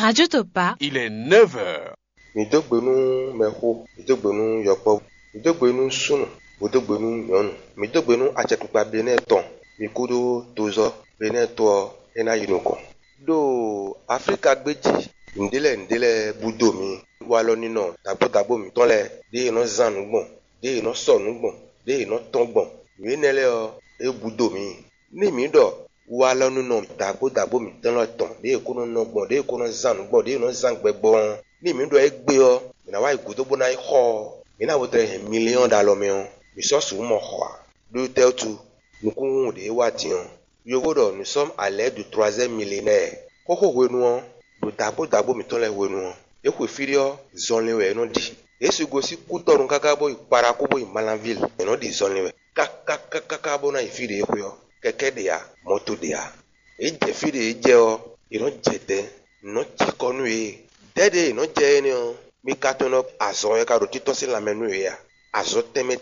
Radio Topa. Il est 9 heures. Midogbenu meho, midogbenu yokpo, midogbenu sunu, midogbenu nyonu, midogbenu achetukpa bene ton, mikudo tozo bene to ena yinoko. Do Afrika gbeji, ndele budo mi, walo nino, tabo mi tonle, de no zanu gbon, de no sonu gbon, de no ton gbon. Mi nele o e budo mi. Ni mi do walo nino tabo mi tonle ton, de kono no gbon, de kono zanu gbon, de no zangbe gbon. Ni mi do egbe o, mina wa igudo bona I ho, mina wotre $1 million, mi so su mo ho. Do tell to, nuku de wati on. Yogodo, nous sommes à l'ère du 3e millénaire. Koko wenu do dabo mi tonle wenu. E ko firio zonlewe no di. E su gosi kutorun kakabo iparakobo Malanville. E no di zonlewe. Kakabo na ifide e yo. Keke de ya, moto de ya. E je fide e je o, e no jete, no chikonu e. Dede no je ene o. Mi katono azon e ka do titosi la menu e ya. Azo teme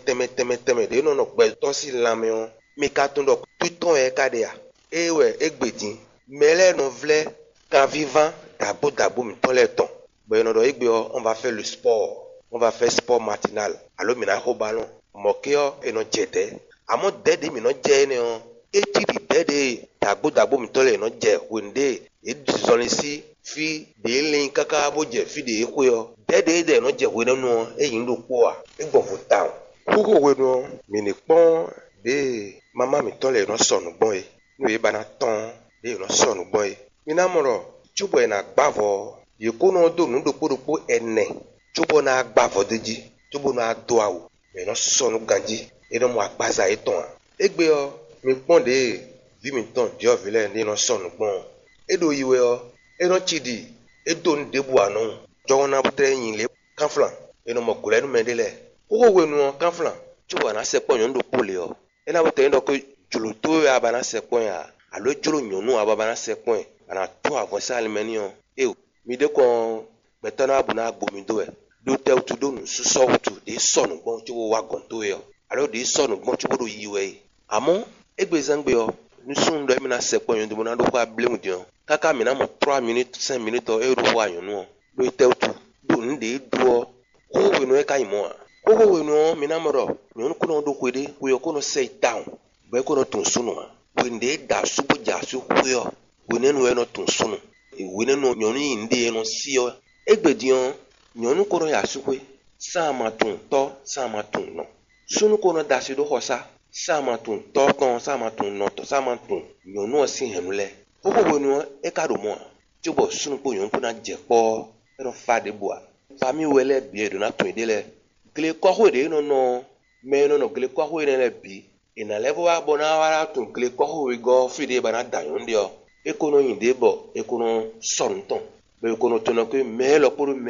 de no no gbe tosi la menu. Mi katono tuton e ka de ya. Ewe egbedin. Mele no vle ka vivant dabo mi tonle ton. Ben no do egbe o, on va faire le sport. On va faire sport matinal. Alo mi na ho ballon. Mokeo e no jete. Amo dede mi no je ene o. Etiri dede dabo mi tonle no je wende. E dizoni si fi de lin kaka bo je fi de ko yo. Dede no je wene no e yin do po a. E gbon fo town. Koko wenu mi ni pon de mama mi tonle no sonu gbon e. Nu e bana ton de no sonu gbon e. Mi na moro chubo e na gbavo. Ye kono do nu do podopo ene. Chubo na gbavo deji. Chubo na do awu. Me no sonu ganji. E no mo agbaza e ton. Egbe o mi pon de vi mi ton dio vile de no sonu gbon. E do yiwe o. E no chidi. E do ndebu anu. Jowo na butre yin le kanflan. E no mo kule nu mendele. Koko wenu kanflan. Chubo na se pon yon do pole o. E na butre ndo ko julo to ya bana se pon ya. Alo julo nyonu abana se pon. Ana to avancer alimeni o. E mi de kon betana abuna gbomi do e. Do te tu do nu so tu de sonu gbon chubo wa gon to e. Alo de sonu gbon chubo do yiwe. Amo egbe zangbe o. Nu sun do mi na se pon yon do na do kwa blemu dion. Kaka mi na mo 3 minutes 5 minutes o e ro wa yonu o. Do te tu do nde do ko we no e kai mo. Ko we no mi na mo ro. Nyonu kuno do kwede we ko no say down. Be ko no tun sunu a. We nde da subo ja su kuyo. We nenu e no tun sunu. E we nenu nyonu inde no sio. Egbedion nyonu ko no ya sukwe. Sama tun to, sama tun no. Sunu ko no da si do hosa. Sama tun to kon, sama tun no to, sama tun. Nyonu o si henule. Koko wenu e ka do mo. Chubo sunu ko nyonu na jepo. E no fa de boa. Fami wele bi do na tun dele. Gle ko ho de no me no gle ko ho ne le bi. Ina levo wa bona wara tun gle ko ho we go fide bana dayon dio. Ekono yinde bo ekono sonton be ekono tono ke melo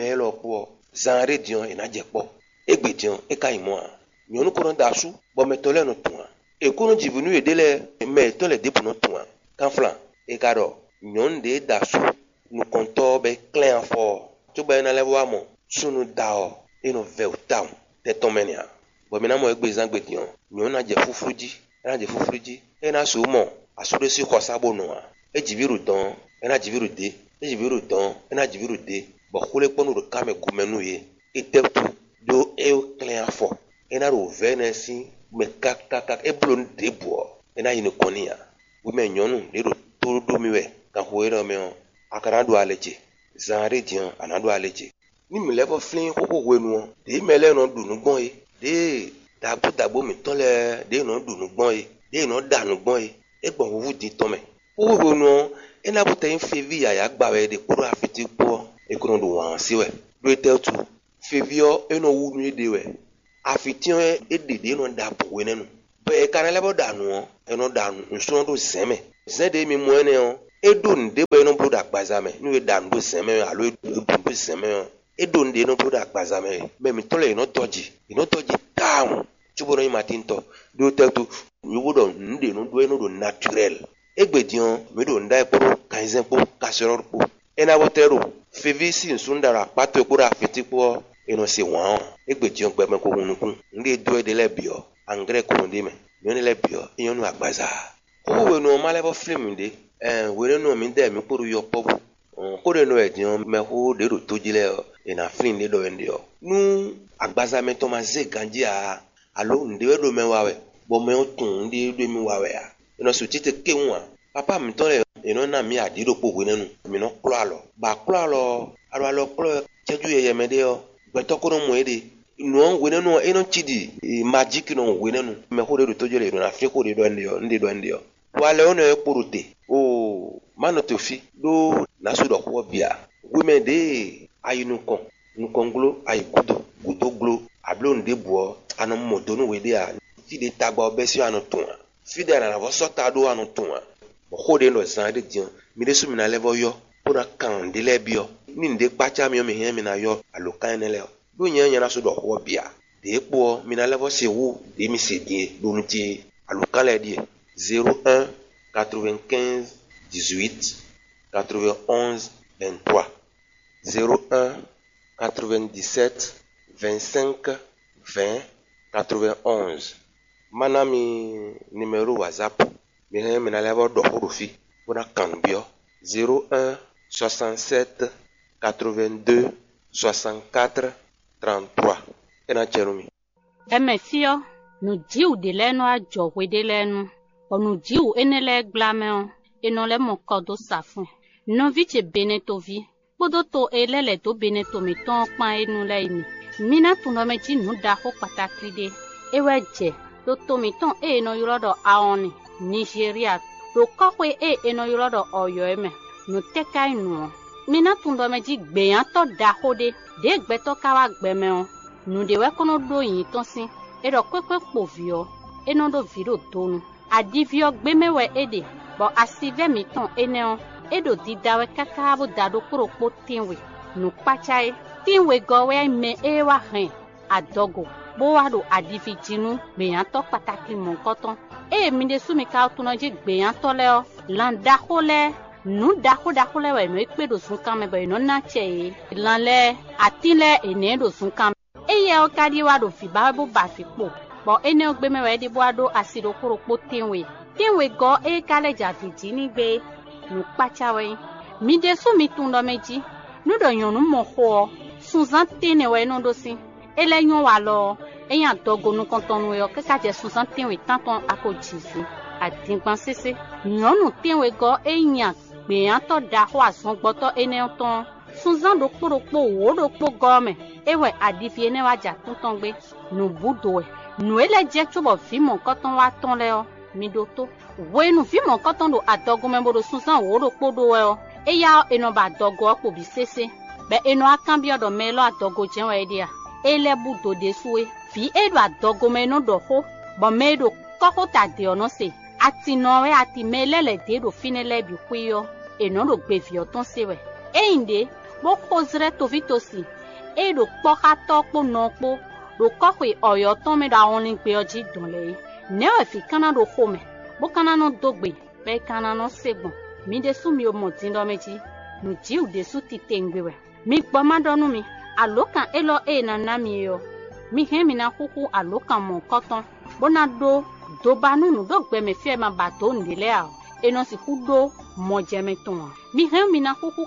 po zanre dion ina jepo egbe dion e kai mo nyonu kono dasu bo metole no tun ekono jivunu edele me tole de no tun kanflan e karo nyon de dasu nu konto be clean for to be na levo wa mo sunu dao eno vel town te tomenia bo mi na mo egbe zangbe dion nyon na je fufuruji e na so mo asure si khosabo no ejibiru don ena jibiru de ejibiru don ena jibiru de bo khule ponu ro kame gumenu ye eteptu do e clean for ena ro venesi me kaka e blon de bo ena yin konia we me nyonu le ro to do miwe ka hoero me akara do aleje zanre dian anado aleje ni mi level flin koko wenu de mele no dunu gbon e de dabo mi tonle de no dunu gbon e de no danu gbon e gbon wuwu di tome Owo no ena buta in fevi ya gbawe de kuro afiti po e kono do wan siwe do tell to fevio eno wu nu de we afiti e de no da po we nenu be kana lebo danu eno danu nso do seme zede mi mo ene o edo nde be no broda gbazame nu we danu do seme alo edo do seme edo nde no broda gbazame me mi tole no toji down chubo no matinto do tell to you would nde no do no naturel Egbedion medo ndai poro kaizen po kaseror po ena wotero fevisi nsundara pato kura fitipo eno se wan egbedion gbeme ko hunukun ndi do de lebio angre ko ndime nyone lebio nyonu agbaza ko we no malebo film ndi we no mi de mi poro yo pobu kóde no edion me ho de ro tojile ina fin de do endio nu agbazame to ma ze ganji alo ndewe do me wawe bo me otun ndi do mi wawe a ino su tite kenwa papa mi to le ino na mi adiro po wenenu mi no klo alo klo cheju ye me de o gbeto ko no mo ede no wenenu ino chidi magic no wenenu me ho de ro tojile ino na fin ko de do endio ndi do endio wale ono ekporute o manotofi do nasu do ko bia women de ayinukon nkonglo ayigudo glo ablon de bo anu modonu we de a ti de tagba obesi anu tun fide na vo sota do anu tun ko de no san de dian mi de su mi na level yo pona kan de lebio ni nde pacha mi o mi hen mi na yo alokan ne le do yen na su do ko bia de po mi na level se wu de mi se die do nti alokan le die 01 95 18 91 23 01 97 25 20 91 manami numéro WhatsApp mi na level do horofi pona kan bio 01 67 82 64 33 ena cherumi emefio no diu de leno a jogwe de leno onu diu enele glame eno le mokodo safun no vite benetovi bodo to elele to beneto mi ton pa enu le imi mina tuno meji nu da ho pataki de eweje do to mi ton no yorodo aoni Nigeria do kokwe eno yorodo oyo eme no tekai nu mina tuno meji gbeyan to da ho de gbeto kawa gbeme o nu de we kono do yin ton sin edo kwekwe povio eno do viro tonu adivio gbemewe ede bo asive mi ton eneo edo didawe kakabo dado koropo tinwe no pachai tinwe gowe me ewa hen adogo bo wado adivijinu gbeyan to pataki mon koton mi de sumi ka tunoje gbeyan to le o landa hole nu dako le we no ipedo sun kan me bo no na che lanle atile enedo sun kan ye o kadi wado fi babo ba fi po bo ene ogbe mewe de boado asido koropo tinwe go kale javiji ni gbe nu pachawe mi de sumi tundo meji nu do yonu mo ho sunzan tene we no do sin eleyon wa lo eyan dogo nu kontonu yo keka je sunzan tenwe tanton akojisu adingban sese yonu tenwe go eyan gbeyan to da ho asun gboto ene ton sunzan do koropo wo do po gome ewe adifie ne waja tunton gbe nu budo e nu ele je tubo fi mo koton wa ton le o mi do to wenu fi mo koton do adogo membo do sunzan wo do podo we o eya eno ba dogo ko bi sese be eno akan odo melo adogo jenwe edia ele budo de suwe fi edo adogo meno do ho bo medo koko ta de ono se ati no we ati melele de do finele bi kwiyo eno do gbe fi oton sewe einde bo kozre to vitosi edo poka to po no po do kokwe oyo ton me da won pe oji don le ne we fi kana do home bo kana no dogbe be kana no segbon mi de su mi o mo tin do meji nu ji u de su ti tengbewe mi gbo ma donu mi alokan elo na mi yo mi he mi na kuku alokan mo koton bona do banu nu do gbe me fi ma ba to ndile a eno si ku do mo je me ton mi he mi na kuku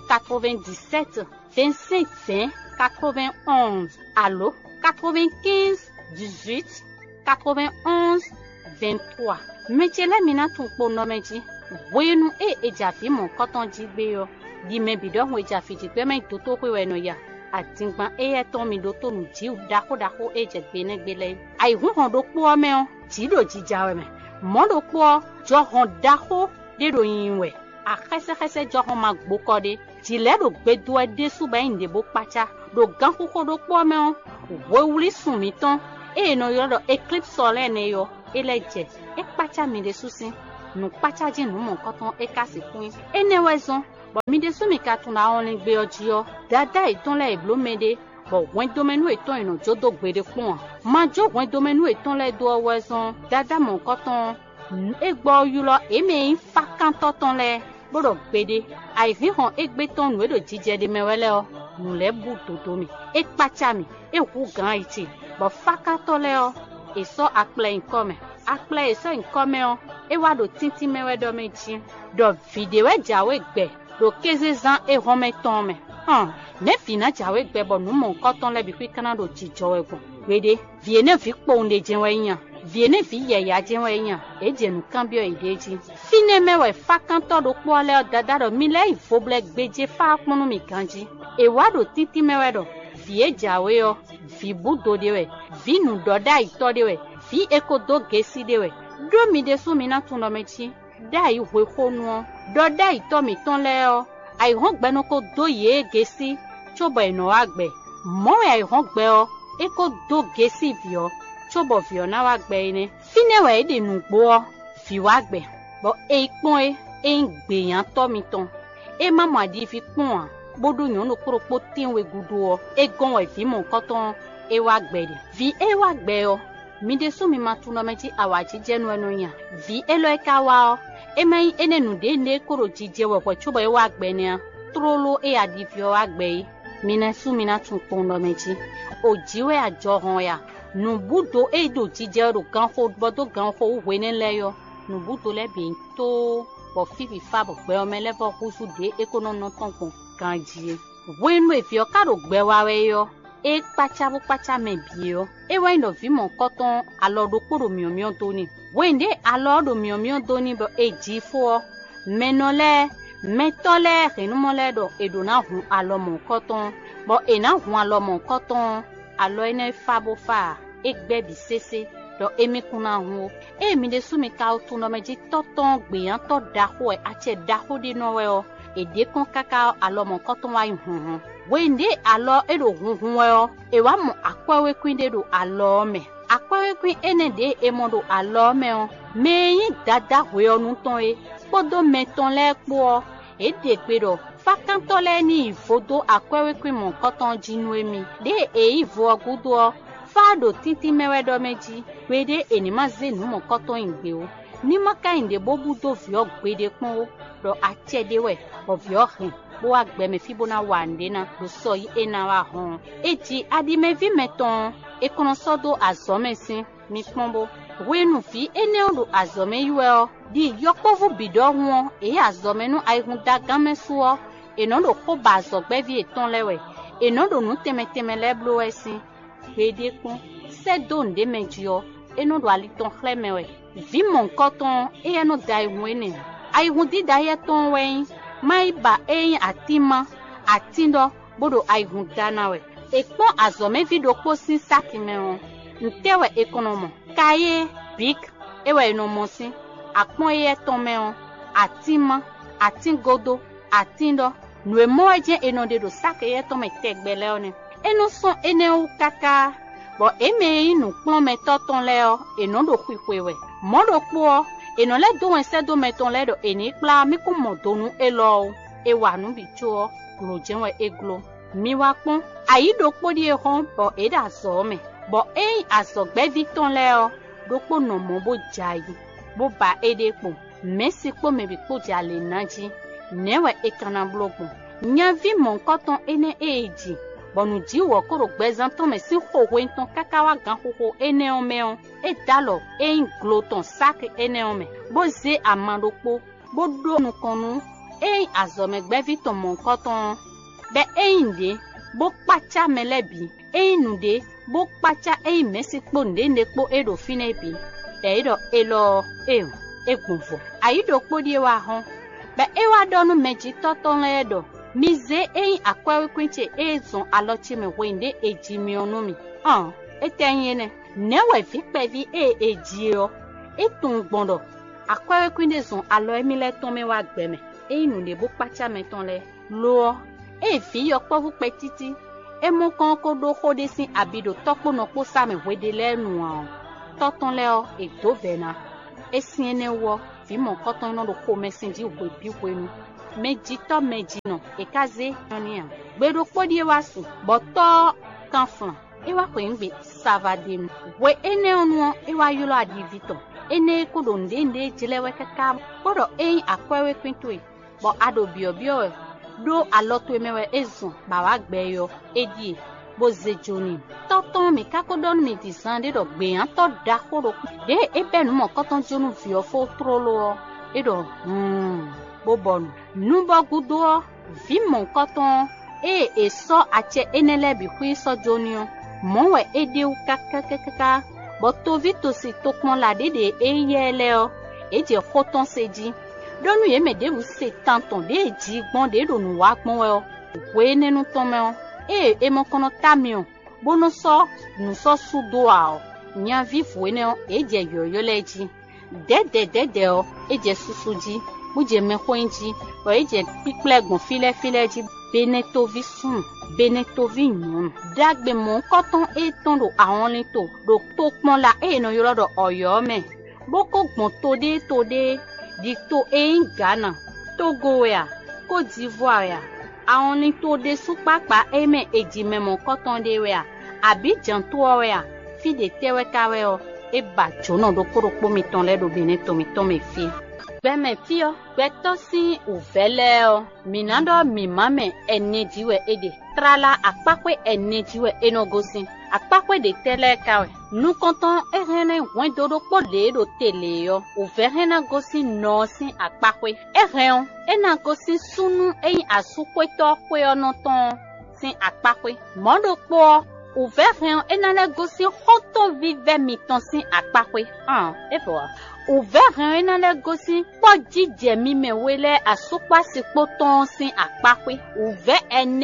97 25 91 allo 95 18 91 23 mechele mina tun po no meji wenu ejafi mo koton ji gbe yo di me bido ho ejafi ji gbe me to pe we no ya atingban ton mi do to nu ji dako eje gbe ne gbele ai hu hon do po me o ji do ji jawe me mo do po jo hon dako de do yin we akese jo hon ma gbo ko de ji le do gbe do de su ba inde bo pacha do gan ko do po me o wo wuli sun mi ton no yo do eclipse solaire ne yo eleje pacha mi de susin nu pacha ji nu mo koton kasi fun ene wezon bo mi de su mi ka tun na only gbe oji yo dada iton le iblo mede bo wen domenu iton ino jodo gbede fun ma jo wen domenu iton le do wezon dada mo koton egbo yulo emi fa kan toton le bodo gbede ai fi hon egbe ton nu do jije de mewele o nu le bu dodo mi pacha mi hu gan iti bo fa kan to le o eso aple income aple eso income o wado tinti mewe do meji do video jawe gbe do keze zan e home tome ne fina jawe gbebo nu mon koton le bi kwi kana do jijo egun wede vie ne fi po nde jenwe yan vie ne fi ye ya jenwe yan e je nu kan bio ideji fine mewe fa kan to do po le dada do mi le ifoble gbeje fa ponu mi kanji e wa do titi mewe do vie jawe yo vi budo dewe vi nu doda ito dewe vi ekodo gesi dewe do mi de su mi na tun do mechi dai hwe konu doda ito mi ton le o ai hon gbe no ko do ye gesi chobo eno agbe mo ai hon gbe o eko do gesi vio chobo vio na wa gbe ni fine we de nu gbo fi wa gbe bo e pon e ngbe yan to mi ton e mama adi fi pon a bodo yan no koropo tinwe gudu o e gon we fi mo nkan ton e wa gbe de vi e wa gbe o mi de so mi ma tun no meji awaji jenu enu yan vi e lo e ka wa o e mai enenu de ne koro jije we ko chobo e wa gbe ni a trolo e adi fi o wa gbe mina su mina tun pon no meji ojiwe ajo hon ya nubudo e do jije ro gan ho bodo gan ho we ne le yo nubudo le bi to bo fifi fa bo gbe o me le bo kusu de ekonono ton kon kanji wenu e fi o ka ro gbe wa we yo e pacha me bi yo e we no vi mo koton alodo poro miomio to ni wende alodo miomio to ni bo e ji fo menole metole renmo le do e do na hu alomo koton bo e na hu alomo koton alo ene fa bo fa e gbe bi sese do emi kuna hu e mi de sumi ka o tun no meji toton gbe yan to da ho e ache da ho de no we o e de kon kaka alomo koton wa hun wende alo e do hun we o e wa mo akwawe kwin de do alo me akwawe kwin ene de e mo do alo me o me yin dada we o nu ton e podo meton le po e de pe do fakantole ni ifodo akwewe kwin mo koton jinu emi de e ivo ogudo fado titi mewe do meji wede enima zenu mo koton ingbe o ni maka inde bobudo vi ogbede pon o do achedewe o vi ohin bo agbe me fibona wande na do so yi ena wa hon eji adime vi meton e kono sodo azomesin mi pombo wenu fi ene o azome yuwe o di yopovu bido won e azome nu aihun dagan mesuo enodo ko bazo gbe vi eton lewe enodo nu temeteme leblo esi gbede kun sedo nde mejio enodo aliton khlemewe vi mon koton e eno dai wene aihun di dai ton wen mai ba eyin atima atindo bodo aihun danawe ekpon azome video posin sakimeo ntewe ekonomo kaye big ewe no mosin apon e ton meo atima atingodo atindo nwe moje enode do sakeye ton me tegbele oni eno son ene u kaka bo eme inu plon me toton leo enodo kwikwewe modo po eno le do ense do meton le do eni pla mi ko modonu elo e wa nu bicho lo jenwe eglo mi wa pon ayido podi e hon bo e da so me bo e asogbe victon leo do po no mo bo jayi bo ba edepo mesi po me bi po jale naji newe ekana blogun nya vi mon koton ene eji bonu jiwo koro gbezan ton me si howe ton kakawa gan hoho ene o meon e dalo e ngloton sak ene o me bo ze amandopo bo do nu konu e azome gbevi ton mon koton be inde bo pacha melebi e nude bo pacha e mesi po nde po e do fine bi e do elo egunfo ayido po die wa hon be e wa donu meji toton le do mize ein akwawe kwinche ezon alochi me wende ejimi onumi etenyene newe fi pevi eji o etun gbondo akwawe kwinde zon alo emile ton me wa gbeme einu le bo pacha me ton le lo e fi yo povu petiti e mo kan ko do khode sin abido topo no po sa me wede lenu an toton le o e do vena esin ene wo fi mo koton no do ko mesin di ogbe bi wenu meji to meji no ekaze oni an gbero podi wasu boto kanfan e wa ko ngbe savadem we ene onu e wa yulo adivito ene ko do ndende jilewe kaka bodo ein akwewe kwintwe bo ado biobio do aloto emewe ezun ba wa gbeyo edi bo zejoni toton mi kakodon mi disande do gbe an to da koro de ebenu mo koton jonu fi ofo trolo edo bobonu nubo gudo vi mon koton e so ache enele bi hui so jonio monwe edeu kakakaka botovi to si tokmon la de eyele o eje koton seji donu ye mede bu se tanton de ji gbon de do nu wa gbon o we nenu ton me o e mo kono tamio bono so nu so sudo a o nya vi fu ne o eje yoyo leji dede o eje susuji buje me koinji o eje piklegbon file ji benetovi sun benetovi nyun dagbe mon koton e tondo awon lito do to pon la e no yoro do oyo me boko gbon tode dicto e Ghana Togo ya Côte d'Ivoire ya awon lito de supapa e me eji me mon koton de we ya Abidjan to we ya fi de tewe kawe o e ba jono do koropo mi ton le do beneto mi ton me fi gbeme fio gbeto si uvele o minando mi mame enejiwe ede trala apakwe enejiwe enogosin apakwe de tele kawe nu konton erene wen dodo pode do tele yo uverena gosin no sin apakwe eren ena gosin sunu eyin asukwe to kwe onoton sin apakwe modo po uveren enale gosin hoto vive miton sin apakwe epoa uveren enale gosin podi jemi mewele asukwa sipo ton sin apakwe uve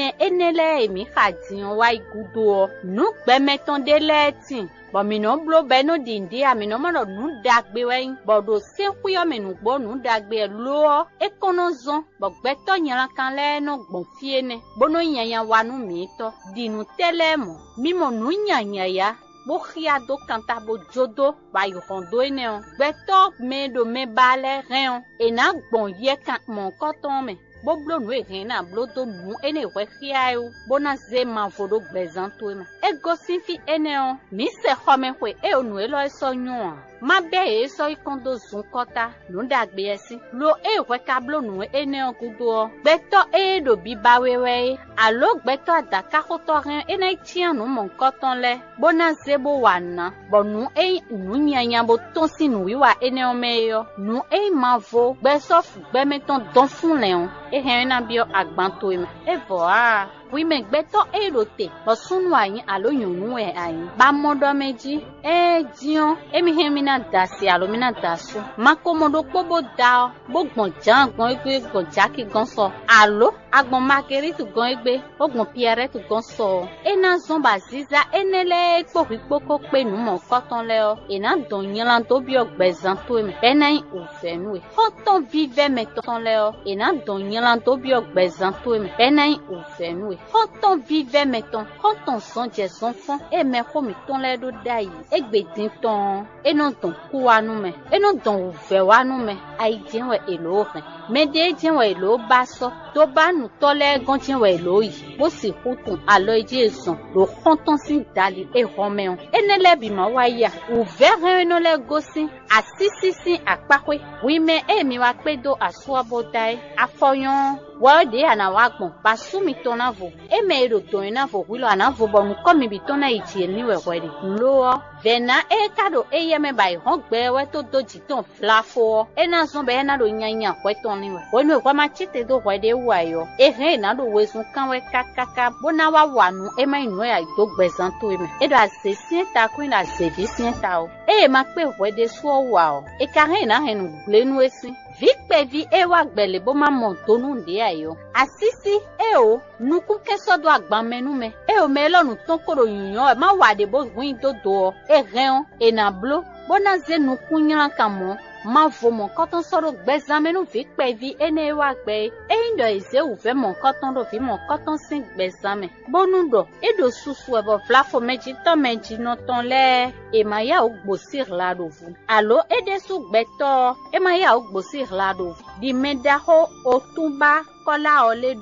enele emi khadin wa igudo nu gbemeton de letin bo mi no blo be no dindi ami no mo nu dagbe we bodo se kuyo me nu gbo nu dagbe lo e kono zon bo gbeto yan kan le no gbon fie ne bono yan wa nu mi to dinu telemo mi mo nu yan ya bo khia do kanta bo jodo ba yo rondo ene o gbeto me do me bale ren e na gbon ye kan mon koton me bo blo nu e na blo to nu ene we khia yo bona ze ma fodo gbezanto e ma e gosin fi ene o mi se khome kwe e onu e lo so nyun ma be e so ikondo zun kota nu dagbe esi lo e we ka blo nu ene o kudo gbeto e do bi ba wewe alo gbeto adaka koto ren ene tian nu mon koton le bona ze bo wana bo nu e nu nyanya bo ton si nu wiwa ene o meyo nu e ma vo gbeso fu gbemeton don fun leon e hen na bio agbanto e voa oui me gbeto e rote bo sunu ayin aloyun nu e ayin ba modo meji e dion e mi hen mi na dasi alo mi na dasu makomodo pobo da bo gbon jan gbon egbe gbon jaki gon so alo agbon marguerite gon egbe ogbon pierre tu gon so e na zomba ziza enele pokipoko pe nu mo koton le o e na don yan to bi ogbezan to me e na ufenu e koton vive me ton le o e na don yan to bi ogbezan to me e na ufenu e koton vive me ton koton son je son fon e me ko mi ton le do dai egbe din ton e no don ku anu me e no don uve wanu me ai jenwe elo ren me de jenwe elo baso to banu to le gan jenwe elo yi bo si hutun alo eje son lo konton sin dali e romeon enele bi ma waya uve ren no le gosin asisi apakwe wi me e mi wa pedo asuabo dai afoyon wa de ana wa gbon basumi ton na vo e me ero ton na vo wilo ana vo bo nu komi bi ton na iti ni we wede lo vena e kado e yeme bai hon gbe we to doji ton flafo e na zon be na do nyanya kweton ni we wonu e kwa ma chite do wede wayo e he na do wesun kan we kakaka bona wa wanu e ma inu ya do gbezan to e me e do asesi ta kuin la service ta o e ma pe wede so wa o e ka he na he nu glenu esi Vikpe vi ewa gbele bo ma montonu nde ayo. Asisi eo nuku keso do agban menu me. Eo me lonu ton koro yunyon ma wade bo win dodo e reon e na blo bona ze nuku nyan kamo ma vo mon koton soro gbezan menu vikpe vi ene ewa gbe. E indo eze ou ve mon koton do vi mon koton sin gbezan me. Bonu do e do susu e bo flafo meji no ton le e ma ya ogbosir la do vu. Alo e de su gbeto e ma ya ogbosir la do vu. Di medaho otumba kola ole